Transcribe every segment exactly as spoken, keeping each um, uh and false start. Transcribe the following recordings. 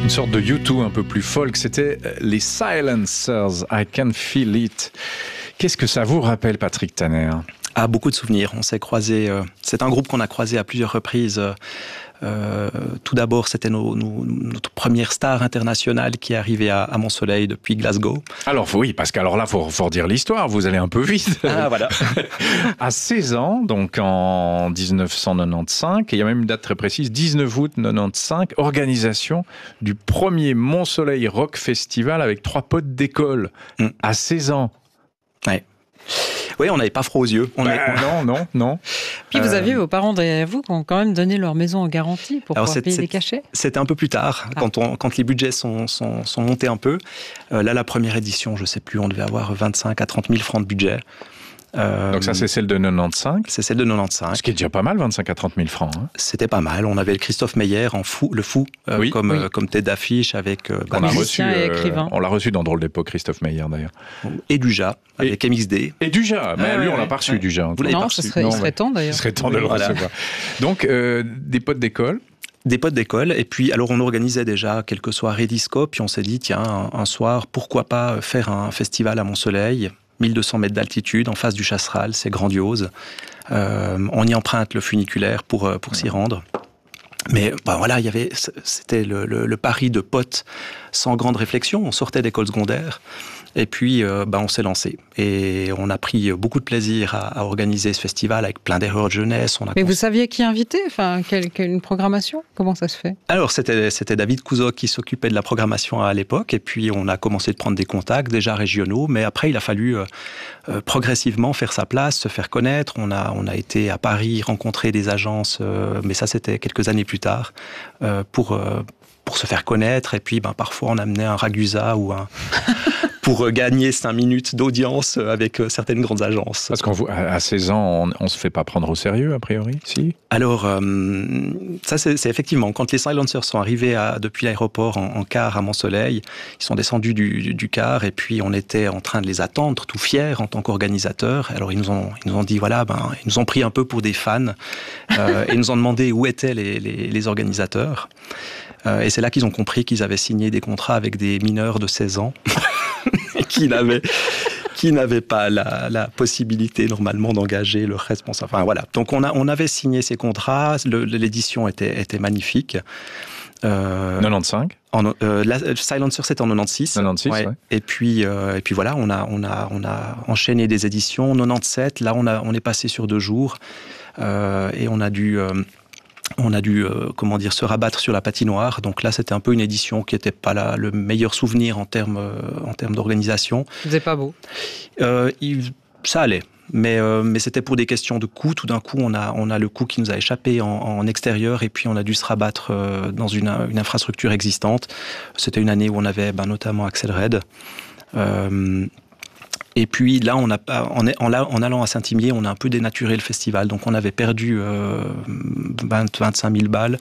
Une sorte de U deux un peu plus folk, c'était les Silencers, I Can Feel It. Qu'est-ce que ça vous rappelle, Patrick Tanner ? Ah, beaucoup de souvenirs. On s'est croisés. Euh, c'est un groupe qu'on a croisé à plusieurs reprises. Euh, tout d'abord, c'était nos, nos, notre première star internationale qui est arrivée à, à Mont-Soleil depuis Glasgow. Alors oui, parce qu'alors là, il faut, faut redire l'histoire, vous allez un peu vite. Ah, voilà. À seize ans, donc en dix-neuf cent quatre-vingt-quinze, et il y a même une date très précise, dix-neuf août quatre-vingt-quinze, organisation du premier Mont-Soleil Rock Festival avec trois potes d'école. Mm. À seize ans. Ouais. Oui, on n'avait pas froid aux yeux. On bah, est... Non, non, non. Puis vous aviez vos parents derrière vous qui ont quand même donné leur maison en garantie pour pouvoir payer des cachets. C'était un peu plus tard, ah. quand, on, quand les budgets sont, sont, sont montés un peu. Euh, là, la première édition, je ne sais plus, on devait avoir vingt-cinq à trente mille francs de budget. Euh, Donc ça, c'est celle de quatre-vingt-quinze. C'est celle de quatre-vingt-quinze. Ce qui est déjà pas mal, vingt-cinq à trente mille francs. Hein. C'était pas mal. On avait le Christophe Meyer en fou, le fou, euh, oui, comme, oui. Euh, comme tête d'affiche avec... Euh, on l'a reçu, euh, on l'a reçu dans Drôle d'époque, Christophe Meyer d'ailleurs. Et Dujas, avec et, M X D. Et Dujas, mais ah, lui, ouais, on l'a pas reçu, ouais. Dujas. Vous l'avez non, pas reçu. Serait, non, il serait temps d'ailleurs. Il serait temps de le voilà. recevoir. Donc, euh, des potes d'école. Des potes d'école, et puis alors on organisait déjà quelques soirées disco, puis on s'est dit, tiens, un, un soir, pourquoi pas faire un festival à Mont-Soleil, mille deux cents mètres d'altitude, en face du Chasseral, c'est grandiose. Euh, on y emprunte le funiculaire pour, pour s'y rendre. Mais ben voilà, il y avait, c'était le, le, le pari de potes sans grande réflexion. On sortait d'école secondaire et puis euh, ben on s'est lancé. Et on a pris beaucoup de plaisir à, à organiser ce festival avec plein d'erreurs de jeunesse. On a Mais cons... vous saviez qui inviter, enfin, quelle, quelle une programmation ? Comment ça se fait ? Alors c'était, c'était David Couzoc qui s'occupait de la programmation à l'époque. Et puis on a commencé de prendre des contacts déjà régionaux. Mais après il a fallu euh, euh, progressivement faire sa place, se faire connaître. On a, on a été à Paris rencontrer des agences, euh, mais ça c'était quelques années plus tard, euh, pour, euh, pour se faire connaître. Et puis ben, parfois on amenait un ragusa ou un... pour gagner cinq minutes d'audience avec certaines grandes agences. Parce qu'à seize ans, on ne se fait pas prendre au sérieux, a priori, si ? Alors, euh, ça c'est, c'est effectivement, quand les Silencers sont arrivés à, depuis l'aéroport en, en car à Mont-Soleil, ils sont descendus du, du car et puis on était en train de les attendre, tout fiers en tant qu'organisateurs. Alors ils nous ont, ils nous ont dit, voilà, ben, ils nous ont pris un peu pour des fans euh, et ils nous ont demandé où étaient les, les, les organisateurs. Euh, et c'est là qu'ils ont compris qu'ils avaient signé des contrats avec des mineurs de seize ans. qui n'avaient qui n'avaient pas la, la possibilité normalement d'engager le responsable. Enfin voilà. Donc on a on avait signé ces contrats. Le, l'édition était était magnifique. Euh, quatre-vingt-quinze. En, euh, la, Silencer c'était en quatre-vingt-seize. quatre-vingt-seize. Ouais. Ouais. Et puis euh, et puis voilà, on a on a on a enchaîné des éditions. quatre-vingt-dix-sept. Là on a on est passé sur deux jours euh, et on a dû euh, On a dû, euh, comment dire, se rabattre sur la patinoire. Donc là, c'était un peu une édition qui n'était pas la, le meilleur souvenir en termes, euh, en termes d'organisation. C'était pas beau. Euh, il, ça allait. Mais, euh, mais c'était pour des questions de coût. Tout d'un coup, on a, on a le coût qui nous a échappé en, en extérieur et puis on a dû se rabattre euh, dans une, une infrastructure existante. C'était une année où on avait ben, notamment Axel Red. Euh, Et puis là, on a, en, en, en allant à Saint-Imier, on a un peu dénaturé le festival. Donc on avait perdu euh, vingt à vingt-cinq mille balles.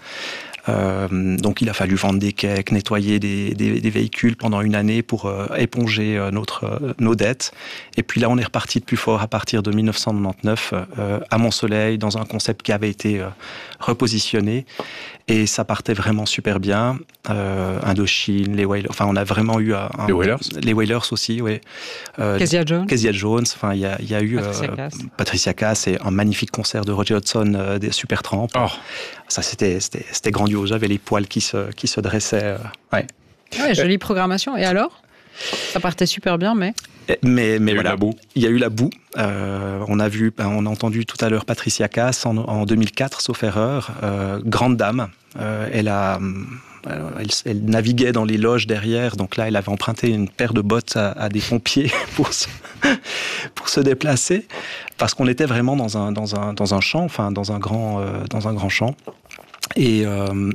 Euh, donc il a fallu vendre des cakes, nettoyer des, des, des véhicules pendant une année pour euh, éponger euh, notre, euh, nos dettes. Et puis là, on est reparti de plus fort à partir de dix-neuf cent quatre-vingt-dix-neuf euh, à Mont-Soleil, dans un concept qui avait été euh, repositionné. Et ça partait vraiment super bien. Euh, Indochine, les Wailers, enfin on a vraiment eu... Un, les Wailers Les Wailers aussi, oui. Euh, Kezia Jones. Kezia Jones, enfin il y a, y a eu... Patricia euh, Cass. Patricia Cass et un magnifique concert de Roger Hodgson, euh, des Supertramp. Oh. Ça c'était, c'était, c'était grandiose, j'avais les poils qui se, qui se dressaient. Euh, ouais. Ouais, jolie programmation. Et alors ? Ça partait super bien, mais... Mais, mais il y a voilà, eu la boue. Il y a eu la boue. Euh, on a vu, on a entendu tout à l'heure Patricia Cass en, en deux mille quatre, sauf erreur. Euh, grande dame. Euh, elle a, elle, elle naviguait dans les loges derrière. Donc là, elle avait emprunté une paire de bottes à, à des pompiers pour se, pour se déplacer, parce qu'on était vraiment dans un, dans un, dans un champ, enfin dans un grand, euh, dans un grand champ. Et euh,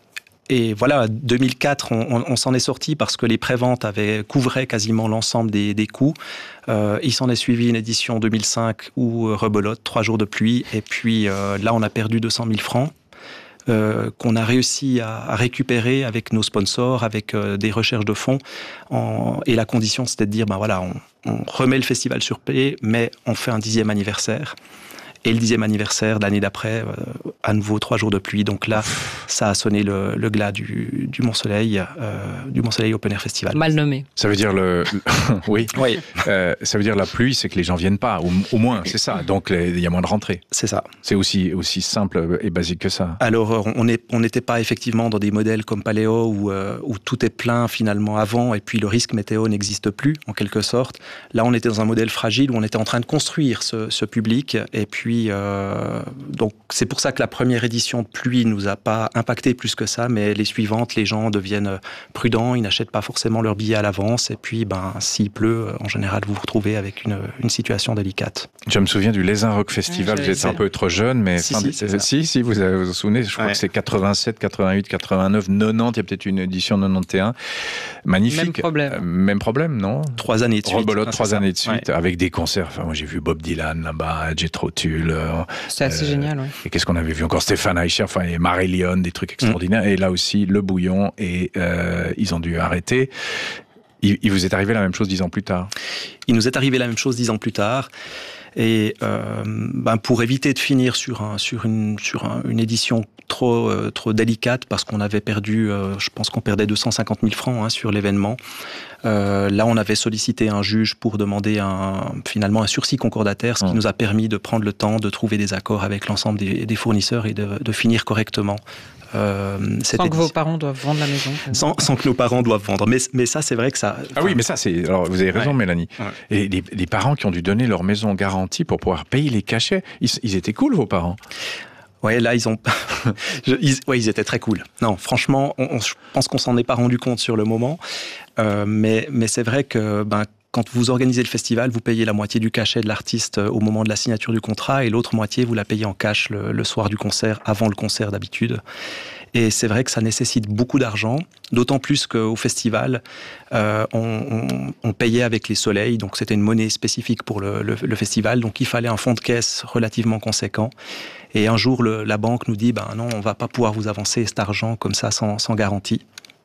Et voilà, deux mille quatre, on, on, on s'en est sorti parce que les préventes avaient couvraient quasiment l'ensemble des, des coûts. Euh, il s'en est suivi une édition deux mille cinq où euh, rebelote, trois jours de pluie. Et puis euh, là, on a perdu deux cent mille francs euh, qu'on a réussi à, à récupérer avec nos sponsors, avec euh, des recherches de fonds. En, et la condition, c'était de dire, ben voilà, on, on remet le festival sur pied, mais on fait un dixième anniversaire. Et le dixième anniversaire, l'année d'après, euh, à nouveau trois jours de pluie. Donc là, ça a sonné le, le glas du, du Mont-Soleil, euh, du Mont-Soleil Open Air Festival. Mal nommé. Ça veut dire le, oui. oui. Euh, ça veut dire la pluie, c'est que les gens viennent pas, au, au moins, c'est ça. Donc il y a moins de rentrées. C'est ça. C'est aussi aussi simple et basique que ça. Alors on est, on n'était pas effectivement dans des modèles comme Paléo où euh, où tout est plein finalement avant et puis le risque météo n'existe plus en quelque sorte. Là, on était dans un modèle fragile où on était en train de construire ce, ce public et puis Euh, donc c'est pour ça que la première édition de pluie nous a pas impacté plus que ça, mais les suivantes, les gens deviennent prudents, ils n'achètent pas forcément leurs billets à l'avance, et puis ben s'il pleut, en général vous vous retrouvez avec une, une situation délicate. Je me souviens du Lézin Rock Festival, oui, vous êtes un peu trop jeune, mais si, fin, si, si, si vous, vous vous souvenez, je ouais. crois que c'est quatre-vingt-sept, quatre-vingt-huit, quatre-vingt-neuf, quatre-vingt-dix, il y a peut-être une édition quatre-vingt-onze, magnifique. Même problème. Euh, même problème, non? Trois années de suite. Rebelote, ah, trois ça. années de suite, ouais. avec des concerts. Enfin, moi j'ai vu Bob Dylan là-bas, Jethro Tull. C'est assez euh, génial, oui. Et qu'est-ce qu'on avait vu encore? Stéphane Eicher, enfin, et Marillion, des trucs extraordinaires. Mmh. Et là aussi, Le Bouillon, et euh, ils ont dû arrêter. Il, il vous est arrivé la même chose dix ans plus tard? Il nous est arrivé la même chose dix ans plus tard. Et euh, ben pour éviter de finir sur, un, sur, une, sur un, une édition trop, euh, trop délicate, parce qu'on avait perdu, euh, je pense qu'on perdait deux cent cinquante mille francs hein, sur l'événement, euh, là on avait sollicité un juge pour demander un, finalement un sursis concordataire, ce qui mmh. nous a permis de prendre le temps de trouver des accords avec l'ensemble des, des fournisseurs et de, de finir correctement. Euh, sans que vos parents doivent vendre la maison. Sans, sans que nos parents doivent vendre. Mais, mais ça, c'est vrai que ça... Ah oui, mais ça, c'est... Alors, vous avez raison, ouais. Mélanie. Ouais. Et les, les parents qui ont dû donner leur maison garantie pour pouvoir payer les cachets, ils, ils étaient cool, vos parents? Ouais, là, ils ont... je, ils, ouais, ils étaient très cool. Non, franchement, on, on, je pense qu'on s'en est pas rendu compte sur le moment. Euh, mais, mais c'est vrai que... Ben, quand vous organisez le festival, vous payez la moitié du cachet de l'artiste au moment de la signature du contrat et l'autre moitié, vous la payez en cash le, le soir du concert, avant le concert d'habitude. Et c'est vrai que ça nécessite beaucoup d'argent, d'autant plus qu'au festival, euh, on, on, on payait avec les soleils, donc c'était une monnaie spécifique pour le, le, le festival, donc il fallait un fonds de caisse relativement conséquent. Et un jour, le, la banque nous dit, ben non, on ne va pas pouvoir vous avancer cet argent comme ça sans, sans garantie.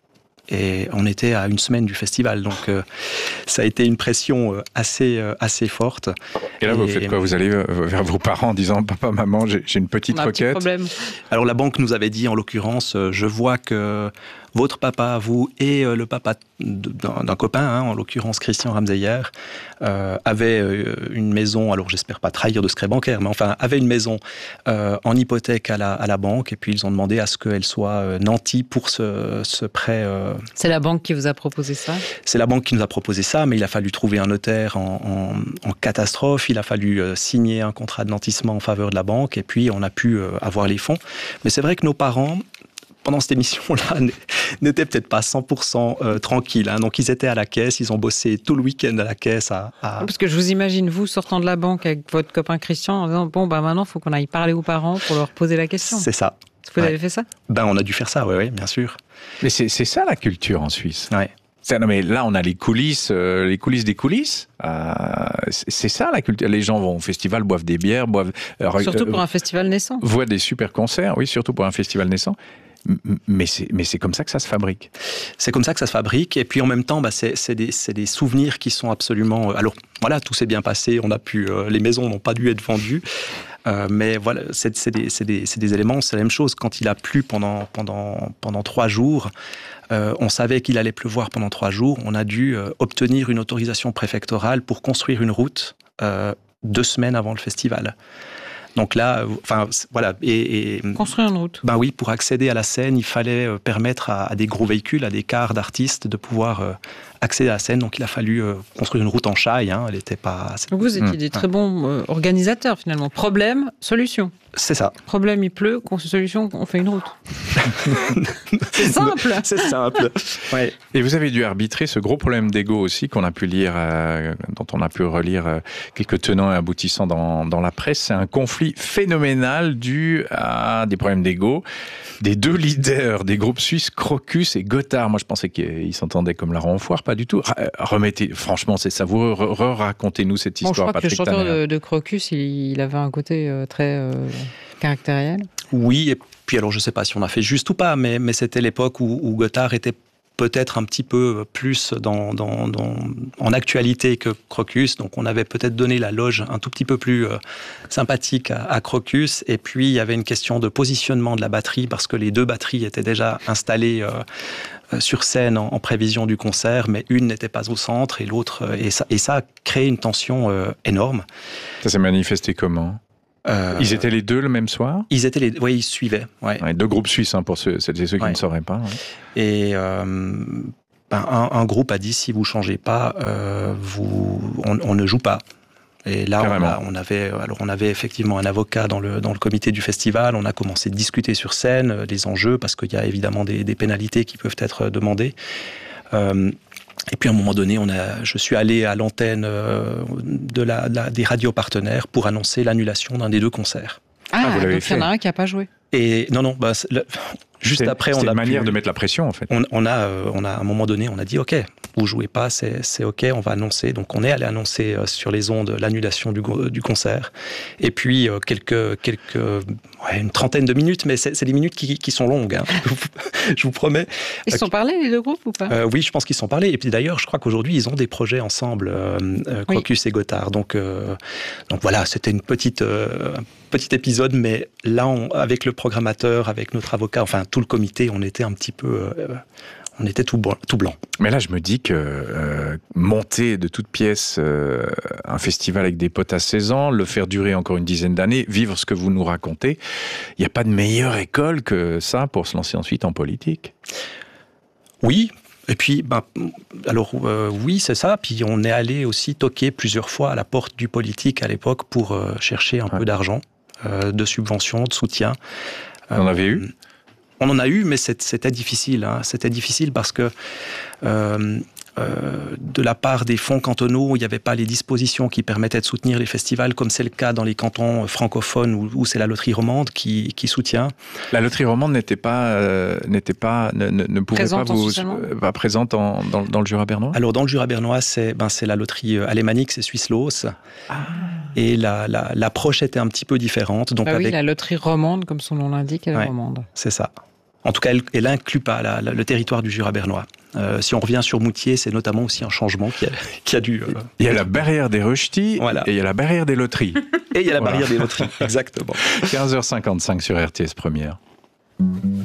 Et on était à une semaine du festival, donc euh, ça a été une pression euh, assez, euh, assez forte. Et là, et... vous faites quoi? Vous allez vers vos parents en disant « Papa, maman, j'ai, j'ai une petite requête ». Problème. Alors la banque nous avait dit, en l'occurrence, euh, je vois que votre papa, vous, et euh, le papa d'un, d'un copain, hein, en l'occurrence Christian Ramseyer, euh, avait euh, une maison, alors j'espère pas trahir de secret bancaire, mais enfin, avait une maison euh, en hypothèque à la, à la banque, et puis ils ont demandé à ce qu'elle soit euh, nantie pour ce, ce prêt. Euh... C'est la banque qui vous a proposé ça? C'est la banque qui nous a proposé ça, mais il a fallu trouver un notaire en, en, en catastrophe, il a fallu euh, signer un contrat de nantissement en faveur de la banque, et puis on a pu euh, avoir les fonds. Mais c'est vrai que nos parents, pendant cette émission-là, n'étaient peut-être pas cent pour cent euh, tranquilles. Hein. Donc, ils étaient à la caisse, ils ont bossé tout le week-end à la caisse. À, à... Parce que je vous imagine, vous, sortant de la banque avec votre copain Christian, en disant, bon, bah maintenant, il faut qu'on aille parler aux parents pour leur poser la question. C'est ça. Vous ouais. avez fait ça? Ben, on a dû faire ça, oui, oui, bien sûr. Mais c'est, c'est ça, la culture en Suisse. Ouais. C'est, non, mais là, on a les coulisses, euh, les coulisses des coulisses. Euh, c'est, c'est ça, la culture. Les gens vont au festival, boivent des bières, boivent... Euh, surtout euh, pour un festival naissant. Voient des super concerts, oui, surtout pour un festival naissant. Mais c'est, mais c'est comme ça que ça se fabrique. C'est comme ça que ça se fabrique. Et puis en même temps, bah, c'est, c'est, des, c'est des souvenirs qui sont absolument... Alors voilà, tout s'est bien passé. On a pu, euh, les maisons n'ont pas dû être vendues. Euh, mais voilà, c'est, c'est, des, c'est, des, c'est des éléments. C'est la même chose. Quand il a plu pendant, pendant, pendant trois jours, euh, on savait qu'il allait pleuvoir pendant trois jours. On a dû euh, obtenir une autorisation préfectorale pour construire une route euh, deux semaines avant le festival. Donc là, enfin voilà, et, et construire une route. Ben oui, pour accéder à la scène, il fallait permettre à, à des gros véhicules, à des cars d'artistes, de pouvoir euh, accéder à la scène. Donc il a fallu euh, construire une route en chaille. Hein, elle n'était pas. Donc vous étiez mmh. des très bons euh, organisateurs finalement. Problème, solution. C'est ça. Problème, il pleut. Solution, on fait une route. C'est simple. C'est simple. Ouais. Et vous avez dû arbitrer ce gros problème d'ego aussi qu'on a pu lire, euh, dont on a pu relire euh, quelques tenants et aboutissants dans, dans la presse. C'est un conflit phénoménal dû à des problèmes d'ego des deux leaders des groupes suisses, Krokus et Gotthard. Moi, je pensais qu'ils s'entendaient comme la renfoire, pas du tout. Remettez, franchement, c'est savoureux. Racontez-nous cette histoire, bon, je crois Patrick que le chanteur de, de Krokus, il, il avait un côté euh, très euh, caractériel. Oui, et puis alors, je ne sais pas si on a fait juste ou pas, mais, mais c'était l'époque où, où Gotthard était peut-être un petit peu plus dans, dans, dans, en actualité que Crocus. Donc, on avait peut-être donné la loge un tout petit peu plus euh, sympathique à, à Crocus. Et puis, il y avait une question de positionnement de la batterie parce que les deux batteries étaient déjà installées euh, euh, sur scène en, en prévision du concert, mais une n'était pas au centre et l'autre. Euh, et, ça, et ça a créé une tension euh, énorme. Ça s'est manifesté comment ? Euh, ils étaient les deux le même soir ? Ils étaient les, oui, ils suivaient. Ouais. Ouais, deux groupes suisses, hein, pour ceux, celles et ceux qui ouais. ne sauraient pas. Ouais. Et euh, ben, un, un groupe a dit si vous changez pas, euh, vous, on, on ne joue pas. Et là, on, a, on avait, alors on avait effectivement un avocat dans le dans le comité du festival. On a commencé de discuter sur scène les enjeux parce qu'il y a évidemment des, des pénalités qui peuvent être demandées. Euh, Et puis à un moment donné, on a, je suis allé à l'antenne euh, de la, de la, des radios partenaires pour annoncer l'annulation d'un des deux concerts. Ah, ah vous l'avez donc fait. Il y en a un qui n'a pas joué. Et non, non, bah, le, juste c'est, après, on a une manière pu, de mettre la pression en fait. On, on a, euh, on a à un moment donné, on a dit ok, vous jouez pas, c'est, c'est ok, on va annoncer. Donc on est allé annoncer euh, sur les ondes l'annulation du, du concert. Et puis euh, quelques, quelques, ouais, une trentaine de minutes, mais c'est, c'est des minutes qui, qui sont longues. Hein, je vous promets. Ils se sont parlé les deux groupes ou pas ? euh, Oui, je pense qu'ils se sont parlé. Et puis d'ailleurs, je crois qu'aujourd'hui ils ont des projets ensemble, euh, euh, Crocus oui. et Gotthard. Donc, euh, donc voilà, c'était une petite. Euh, Petit épisode, mais là, on, avec le programmateur, avec notre avocat, enfin tout le comité, on était un petit peu, euh, on était tout, tout blanc. Mais là, je me dis que euh, monter de toutes pièces euh, un festival avec des potes à seize ans, le faire durer encore une dizaine d'années, vivre ce que vous nous racontez, il n'y a pas de meilleure école que ça pour se lancer ensuite en politique. Oui. Et puis, ben, alors euh, oui, c'est ça. Puis on est allé aussi toquer plusieurs fois à la porte du politique à l'époque pour euh, chercher un ouais. peu d'argent. Euh, de subventions, de soutien. On en avait eu ? On en a eu, mais c'était difficile. Hein. C'était difficile parce que euh, euh, de la part des fonds cantonaux, il n'y avait pas les dispositions qui permettaient de soutenir les festivals, comme c'est le cas dans les cantons francophones où, où c'est la loterie romande qui, qui soutient. La loterie romande n'était pas, euh, n'était pas, ne, ne pouvait présente pas vous euh, pas présente en, dans, dans le Jura bernois. Alors dans le Jura bernois, c'est ben c'est la loterie alémanique, c'est Swisslos. Ah. Et la, la, l'approche était un petit peu différente. Donc bah oui, avec... la loterie romande, comme son nom l'indique, elle est ouais, romande. C'est ça. En tout cas, elle n'inclut pas la, la, le territoire du Jura bernois. Euh, si on revient sur Moutier, c'est notamment aussi un changement qui a, qui a dû... Euh, il y a la barrière des rejetis voilà. et il y a la barrière des loteries. Et il y a la voilà. barrière des loteries, exactement. quinze heures cinquante-cinq sur R T S Première.